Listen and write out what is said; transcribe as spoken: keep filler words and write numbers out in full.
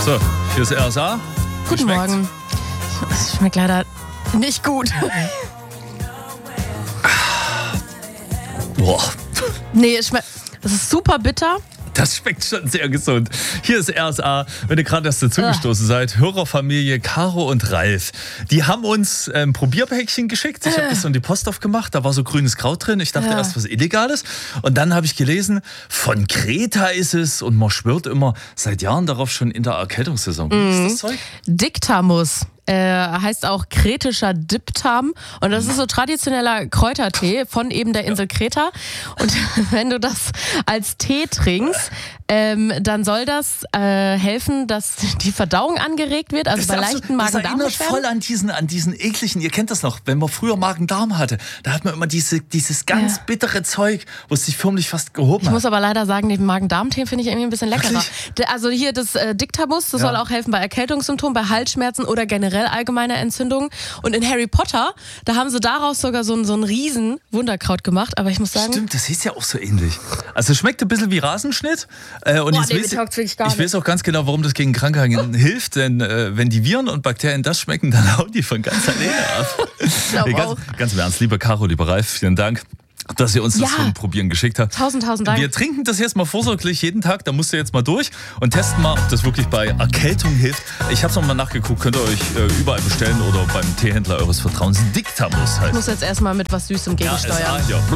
So, hier ist R S A. Guten Morgen. Es schmeckt leider nicht gut. Boah. Nee, es schmeckt. Es ist super bitter. Das schmeckt schon sehr gesund. Hier ist R S A, wenn ihr gerade erst dazugestoßen seid. Hörerfamilie Caro und Ralf. Die haben uns ein Probierpäckchen geschickt. Ich habe gestern die Post aufgemacht, da war so grünes Kraut drin. Ich dachte Ja. erst was Illegales. Und dann habe ich gelesen, von Kreta ist es. Und man schwört immer seit Jahren darauf, schon in der Erkältungssaison. Wie ist das Zeug? Dictamus. Äh, heißt auch kretischer Diptam und das ist so traditioneller Kräutertee von eben der Insel Kreta und wenn du das als Tee trinkst, ähm, dann soll das äh, helfen, dass die Verdauung angeregt wird, also bei Das, leichten das erinnert Magen-Darm-Beschwerden. voll an diesen, an diesen ekligen, ihr kennt das noch, wenn man früher Magen-Darm hatte, da hat man immer diese, dieses ganz Ja. bittere Zeug, wo es sich förmlich fast gehoben Ich hat. muss aber leider sagen, den Magen-Darm-Tee finde ich irgendwie ein bisschen leckerer. Wirklich? Der- Also hier das äh, Dictamus, das Ja. soll auch helfen bei Erkältungssymptomen, bei Halsschmerzen oder generell allgemeine Entzündungen. Und in Harry Potter, da haben sie daraus sogar so ein, so ein riesen Wunderkraut gemacht. Aber ich muss sagen, Stimmt, das ist ja auch so ähnlich. Also es schmeckt ein bisschen wie Rasenschnitt. Äh, und Boah, jetzt nee, weiß mir taugt's wirklich gar ich weiß auch ganz genau, warum das gegen Krankheiten hilft. Denn äh, wenn die Viren und Bakterien das schmecken, dann hauen die von ganz alleine ab. glaub Nee, ganz, auch. ganz im Ernst, lieber Caro, lieber Ralf, vielen Dank, dass ihr uns das Ja. zum Probieren geschickt habt. tausend, tausend Dank. Wir trinken das jetzt mal vorsorglich jeden Tag, da musst ihr jetzt mal durch und testen mal, ob das wirklich bei Erkältung hilft. Ich habe es nochmal nachgeguckt, könnt ihr euch äh, überall bestellen oder beim Teehändler eures Vertrauens. Dictamus heißt. Ich muss jetzt erstmal mit was Süßem R S A gegensteuern. hier.